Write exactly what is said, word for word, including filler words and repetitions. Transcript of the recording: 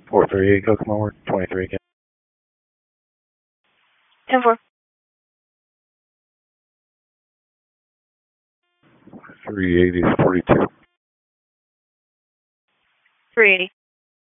four three eight, go come over, twenty-three again. ten four. three eighty is forty-two. three eighty.